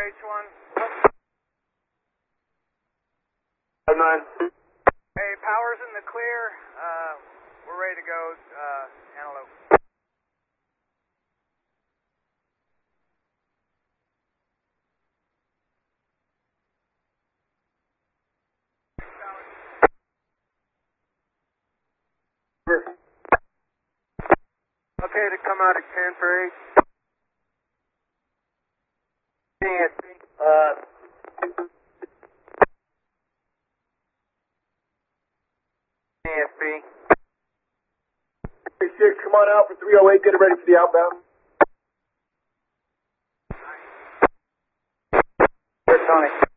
H1. 9. Hey, power's in the clear. We're ready to go, Antelope. Okay to come out at 10 for 8. ASB. 6, come on out for 308, get it ready for the outbound. Tony.